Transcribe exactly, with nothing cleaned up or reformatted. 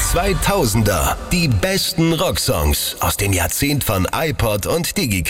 zweitausender. Die besten Rocksongs aus dem Jahrzehnt von iPod und Digicast.